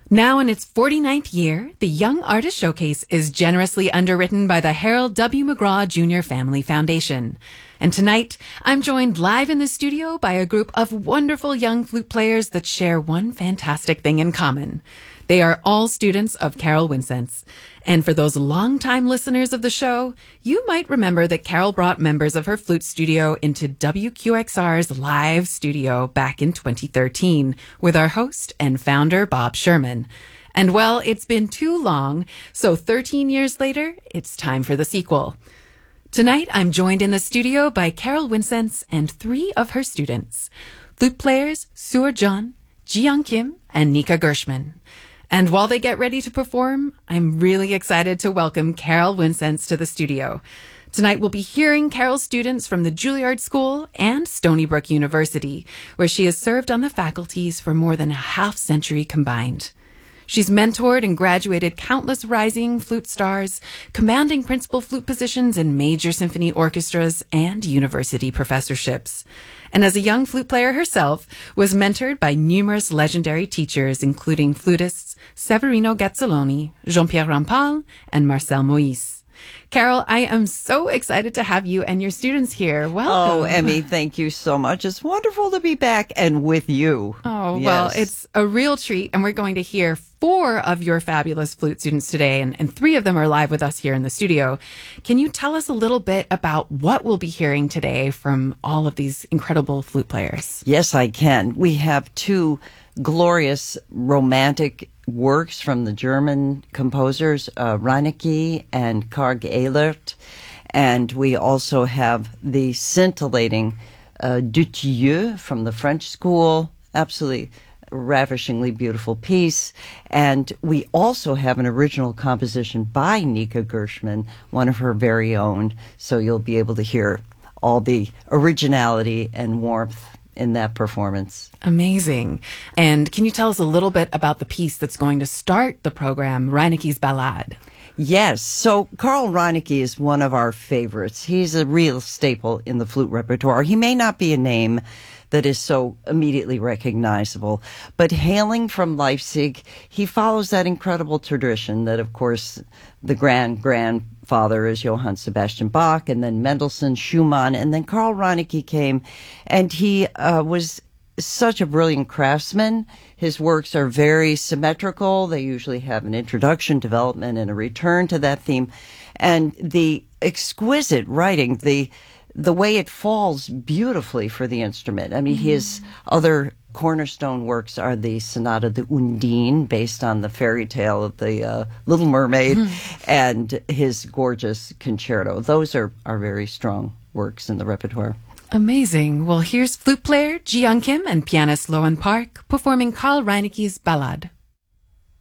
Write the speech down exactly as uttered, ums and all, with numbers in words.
Now in its forty-ninth year, the Young Artist Showcase is generously underwritten by the Harold W. McGraw Junior Family Foundation. And tonight, I'm joined live in the studio by a group of wonderful young flute players that share one fantastic thing in common. They are all students of Carol Winsence. And for those longtime listeners of the show, you might remember that Carol brought members of her flute studio into W Q X R's live studio back in twenty thirteen with our host and founder, Bob Sherman. And well, it's been too long, so thirteen years later, it's time for the sequel. Tonight, I'm joined in the studio by Carol Winsence and three of her students, flute players Suor Jeon, Ji-young Kim, and Nika Gershman. And while they get ready to perform, I'm really excited to welcome Carol Winsence to the studio. Tonight we'll be hearing Carol's students from the Juilliard School and Stony Brook University, where she has served on the faculties for more than a half century combined. She's mentored and graduated countless rising flute stars, commanding principal flute positions in major symphony orchestras and university professorships. And as a young flute player herself, was mentored by numerous legendary teachers, including flutists Severino Gazzoloni, Jean-Pierre Rampal, and Marcel Moïse. Carol, I am so excited to have you and your students here. Welcome. Oh, Emmy, thank you so much. It's wonderful to be back and with you. Oh, yes. Well, it's a real treat. And we're going to hear four of your fabulous flute students today, and, and three of them are live with us here in the studio. Can you tell us a little bit about what we'll be hearing today from all of these incredible flute players? Yes, I can. We have two glorious romantic works from the German composers, uh, Reinecke and Karg Ehlert. And we also have the scintillating uh, Dutilleux from the French school. Absolutely ravishingly beautiful piece. And we also have an original composition by Nika Gershman, one of her very own. So you'll be able to hear all the originality and warmth in that performance. Amazing. And can you tell us a little bit about the piece that's going to start the program, Reinecke's Ballade? Yes. So Carl Reinecke is one of our favorites. He's a real staple in the flute repertoire. He may not be a name that is so immediately recognizable, but hailing from Leipzig, he follows that incredible tradition that, of course, the grand grandfather is Johann Sebastian Bach, and then Mendelssohn, Schumann, and then Carl Reinecke came, and he uh, was such a brilliant craftsman. His works are very symmetrical. They usually have an introduction, development, and a return to that theme. And the exquisite writing, the the way it falls beautifully for the instrument. I mean, mm-hmm. his other cornerstone works are the Sonata de Undine, based on the fairy tale of the uh, Little Mermaid, mm-hmm. and his gorgeous concerto. Those are, are very strong works in the repertoire. Amazing. Well, here's flute player Ji-young Kim and pianist Loan Park performing Carl Reinecke's Ballade.